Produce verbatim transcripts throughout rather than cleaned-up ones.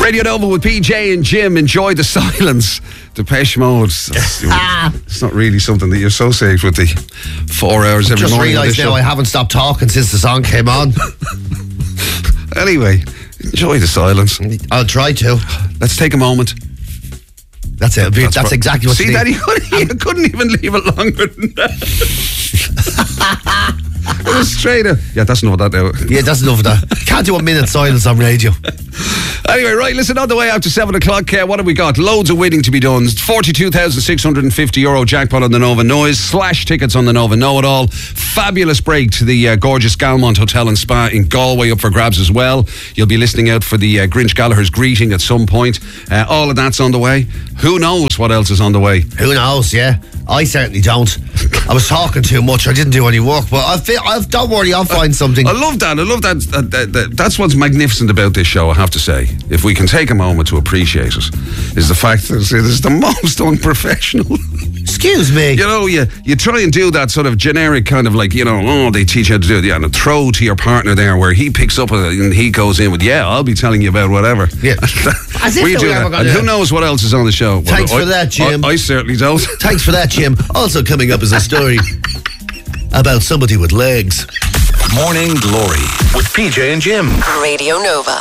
Radio Nova with P J and Jim. Enjoy the silence. Depeche Mode. It's, it's not really something that you associate with the four hours every Just morning. Just realised now I haven't stopped talking since the song came on. Anyway, enjoy the silence. I'll try to. Let's take a moment. That's it. That's, that's exactly what See you that? need. You couldn't, you couldn't even leave it longer than that. It was straight up. Yeah, that's enough of that now. Yeah, that's enough of that. Can't do a minute silence on radio. Anyway, right, listen, on the way out to seven o'clock, uh, what have we got? Loads of winning to be done. forty-two thousand six hundred fifty euro jackpot on the Nova Noise. Slash tickets on the Nova Know-It-All. Fabulous break to the uh, gorgeous Galmont Hotel and Spa in Galway up for grabs as well. You'll be listening out for the uh, Grinch Gallagher's greeting at some point. Uh, all of that's on the way. Who knows what else is on the way? Who knows, yeah. I certainly don't. I was talking too much. I didn't do any work, but I feel, I've, don't worry, I'll find something. I love that. I love that, that, that, that. That's what's magnificent about this show, I have to say. If we can take a moment to appreciate it, is the fact that it is the most unprofessional. Excuse me. You know, you, you try and do that sort of generic kind of like, you know, oh, they teach you how to do it. Yeah, and a throw to your partner there where he picks up and he goes in with, yeah, I'll be telling you about whatever. Yeah. As if we we do ever that. gonna And do who it. knows what else is on the show? Thanks well, for I, that, Jim. I, I certainly don't. Thanks for that, Jim. Also coming up is a story about somebody with legs. Morning Glory with P J and Jim. Radio Nova.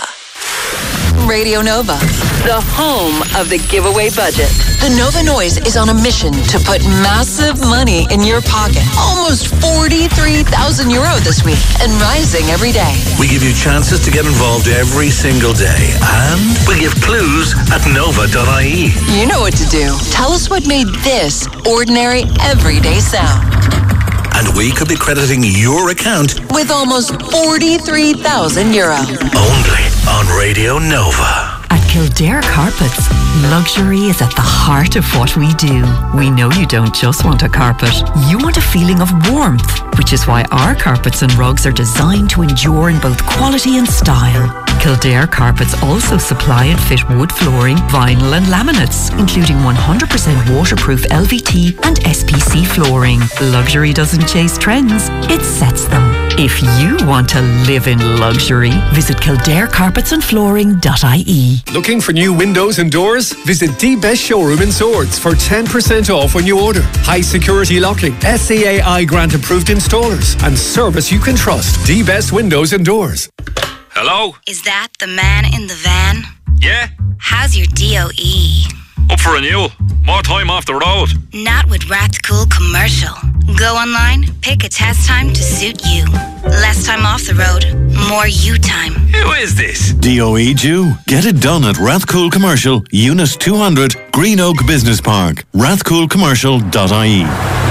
Radio Nova, the home of the giveaway budget. The Nova Noise is on a mission to put massive money in your pocket. Almost forty-three thousand euro this week and rising every day. We give you chances to get involved every single day, and we give clues at nova dot I E. You know what to do. Tell us what made this ordinary, everyday sound. And we could be crediting your account with almost forty-three thousand euro. Only on Radio Nova. At Kildare Carpets, luxury is at the heart of what we do. We know you don't just want a carpet. You want a feeling of warmth, which is why our carpets and rugs are designed to endure in both quality and style. Kildare Carpets also supply and fit wood flooring, vinyl and laminates, including one hundred percent waterproof L V T and S P C flooring. Luxury doesn't chase trends, it sets them. If you want to live in luxury, visit kildare carpets and flooring dot I E. Looking for new windows and doors? Visit D Best Showroom in Swords for ten percent off when you order. High security locking, S C A I grant approved installers, and service you can trust. D Best Windows and Doors. Hello? Is that the man in the van? Yeah? How's your D O E? Up for renewal. More time off the road. Not with Rathcool Commercial. Go online, pick a test time to suit you. Less time off the road, more you time. Who is this? D O E due. Get it done at Rathcool Commercial, Unit two hundred, Green Oak Business Park. rathcool commercial dot I E.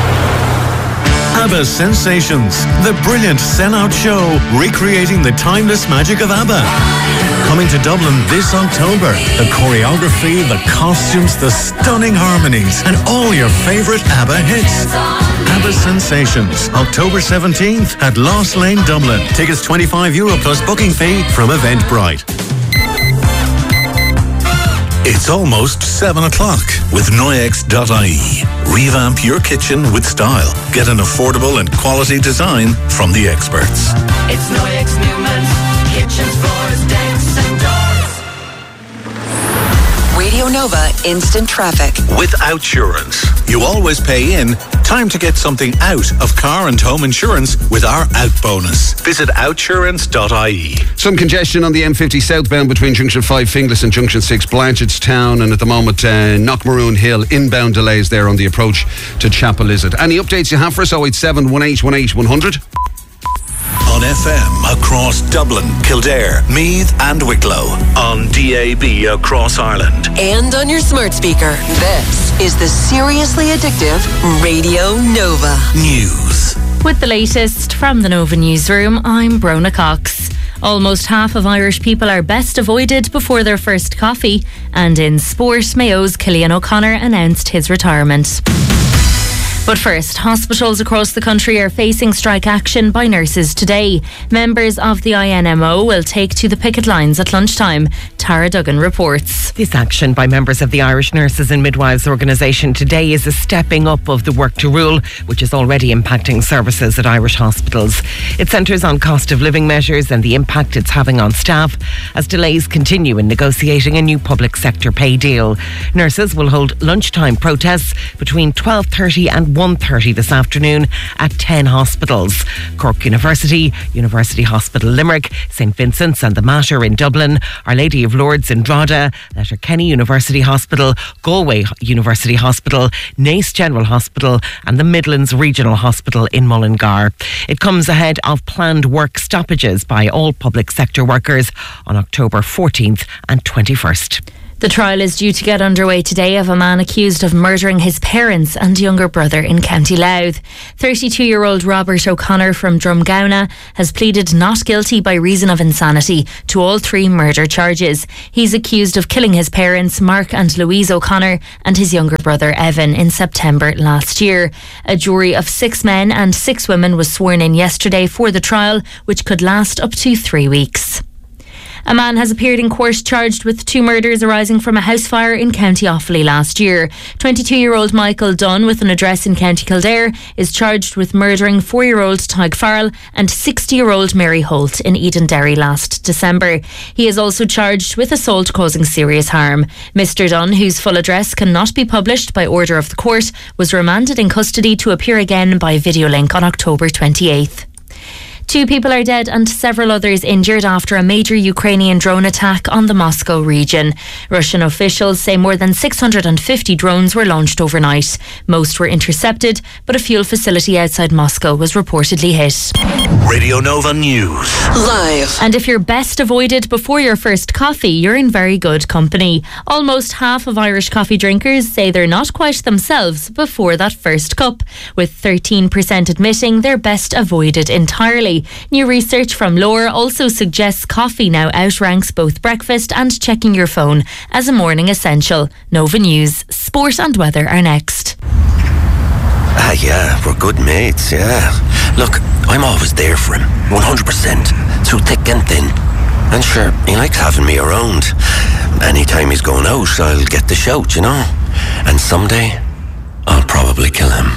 ABBA Sensations, the brilliant Sen-Out show recreating the timeless magic of ABBA. Coming to Dublin this October. The choreography, the costumes, the stunning harmonies, and all your favourite ABBA hits. ABBA Sensations, October seventeenth at Lost Lane, Dublin. Tickets twenty-five euro plus booking fee from Eventbrite. It's almost seven o'clock with Noyex dot I E. Revamp your kitchen with style. Get an affordable and quality design from the experts. It's Noyex Newman. Kitchens, floors, decks and doors. Radio Nova Instant Traffic. With Outsurance, you always pay in. Time to get something out of car and home insurance with our Out Bonus. Visit outsurance dot I E. Some congestion on the M fifty southbound between Junction five Finglas and Junction six Blanchardstown, and at the moment uh, Knockmaroon Hill inbound delays there on the approach to Chapel Lizard. Any updates you have for us? oh eight seven, one eight one eight, one hundred. On F M across Dublin, Kildare, Meath and Wicklow. On D A B across Ireland. And on your smart speaker. This is the seriously addictive Radio Nova News. With the latest from the Nova Newsroom, I'm Brona Cox. Almost half of Irish people are best avoided before their first coffee. And in sport, Mayo's Cillian O'Connor announced his retirement. But first, hospitals across the country are facing strike action by nurses today. Members of the I N M O will take to the picket lines at lunchtime. Tara Duggan reports. This action by members of the Irish Nurses and Midwives Organisation today is a stepping up of the work to rule, which is already impacting services at Irish hospitals. It centres on cost of living measures and the impact it's having on staff as delays continue in negotiating a new public sector pay deal. Nurses will hold lunchtime protests between twelve thirty and one thirty this afternoon at ten hospitals. Cork University, University Hospital Limerick, St Vincent's and the Mater in Dublin, Our Lady of Lourdes in Drogheda, Letterkenny University Hospital, Galway University Hospital, Naas General Hospital and the Midlands Regional Hospital in Mullingar. It comes ahead of planned work stoppages by all public sector workers on October fourteenth and twenty-first. The trial is due to get underway today of a man accused of murdering his parents and younger brother in County Louth. thirty-two-year-old Robert O'Connor from Drumgowna has pleaded not guilty by reason of insanity to all three murder charges. He's accused of killing his parents, Mark and Louise O'Connor, and his younger brother, Evan, in September last year. A jury of six men and six women was sworn in yesterday for the trial, which could last up to three weeks. A man has appeared in court charged with two murders arising from a house fire in County Offaly last year. twenty-two-year-old Michael Dunn, with an address in County Kildare, is charged with murdering four-year-old Tig Farrell and sixty-year-old Mary Holt in Edenderry last December. He is also charged with assault causing serious harm. Mister Dunn, whose full address cannot be published by order of the court, was remanded in custody to appear again by video link on October twenty-eighth. Two people are dead and several others injured after a major Ukrainian drone attack on the Moscow region. Russian officials say more than six hundred fifty drones were launched overnight. Most were intercepted, but a fuel facility outside Moscow was reportedly hit. Radio Nova News. Live. And if you're best avoided before your first coffee, you're in very good company. Almost half of Irish coffee drinkers say they're not quite themselves before that first cup, with thirteen percent admitting they're best avoided entirely. New research from Lower also suggests coffee now outranks both breakfast and checking your phone as a morning essential. Nova News, sport and weather are next. Ah, yeah, we're good mates, yeah. Look, I'm always there for him, one hundred percent, through thick and thin. And sure, he likes having me around. Anytime he's going out, I'll get the shout, you know. And someday, I'll probably kill him.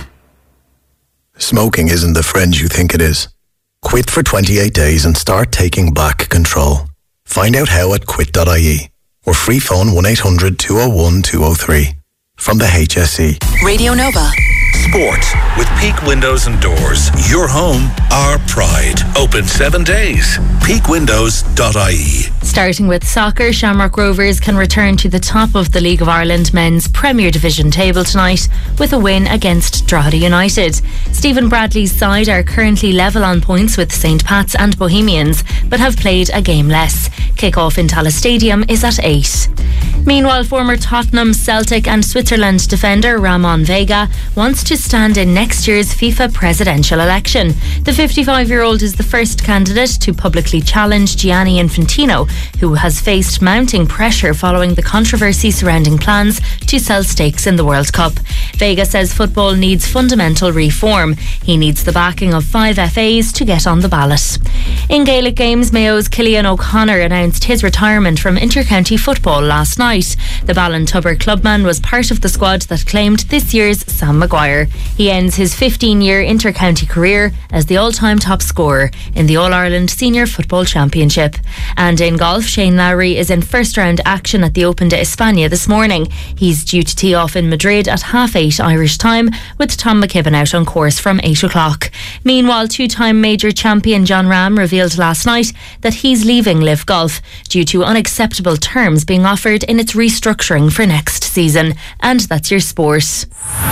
Smoking isn't the friend you think it is. Quit for twenty-eight days and start taking back control. Find out how at quit dot I E or free phone one eight hundred two oh one two oh three from the H S E. Radio Nova. Sport with Peak Windows and Doors. Your home, our pride. Open seven days. peak windows dot I E. Starting with soccer, Shamrock Rovers can return to the top of the League of Ireland Men's Premier Division table tonight with a win against Drogheda United. Stephen Bradley's side are currently level on points with Saint Pat's and Bohemians, but have played a game less. Kick-off in Tallaght Stadium is at eight. Meanwhile, former Tottenham, Celtic and Switzerland defender Ramon Vega wants to stand in next year's FIFA presidential election. The fifty-five-year-old is the first candidate to publicly challenge Gianni Infantino, who has faced mounting pressure following the controversy surrounding plans to sell stakes in the World Cup. Vega says football needs fundamental reform. He needs the backing of five F As to get on the ballot. In Gaelic games, Mayo's Cillian O'Connor announced his retirement from inter-county football last night. The Ballintubber clubman was part of the squad that claimed this year's Sam Maguire. He ends his fifteen-year inter-county career as the all-time top scorer in the All-Ireland Senior Football Championship. And in golf, Shane Lowry is in first-round action at the Open de España this morning. He's due to tee off in Madrid at half eight Irish time, with Tom McKibben out on course from eight o'clock. Meanwhile, two-time major champion John Ram revealed last night that he's leaving Live Golf due to unacceptable terms being offered in its restructuring for next season. And that's your sport.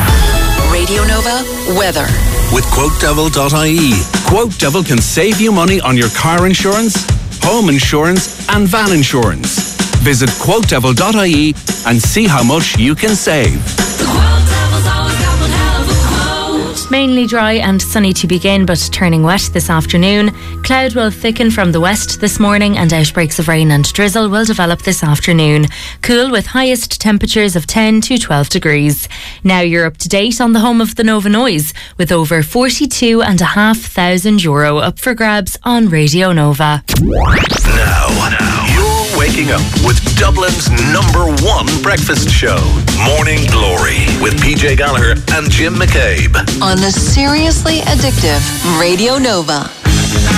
Radio Nova weather. With quote devil dot I E. Quote Devil can save you money on your car insurance, home insurance and van insurance. Visit quote devil dot I E and see how much you can save. The Quote Devil's always got one hell of a quote. Mainly dry and sunny to begin, but turning wet this afternoon. Cloud will thicken from the west this morning and outbreaks of rain and drizzle will develop this afternoon. Cool with highest temperatures of ten to twelve degrees. Now you're up to date on the home of the Nova Noise with over forty-two and a half thousand euro up for grabs on Radio Nova. Now, now, you're waking up with Dublin's number one breakfast show, Morning Glory, with P J Gallagher and Jim McCabe. On the seriously addictive Radio Nova.